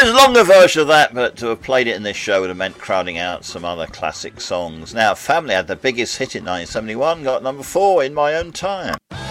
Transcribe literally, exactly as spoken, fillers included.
there's a longer version of that, but to have played it in this show would have meant crowding out some other classic songs. Now, Family had the biggest hit in nineteen seventy-one, got number four, In My Own Time.